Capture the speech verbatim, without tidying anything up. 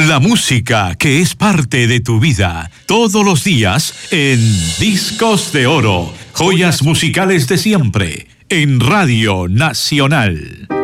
La música que es parte de tu vida, todos los días en Discos de Oro, joyas musicales de siempre, en Radio Nacional.